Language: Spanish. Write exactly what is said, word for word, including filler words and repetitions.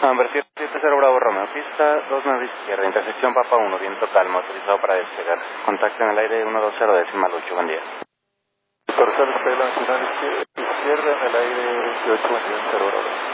Amber siete cero Bravo Romeo, pista dos nueve izquierda, intersección Papa uno, viento calmo, autorizado para despegar. Contacto en el aire uno dos cero decimal ocho, buen día. Dorsal Estela Nacional izquierda en el aire veintiocho, buen día, cero Bravo.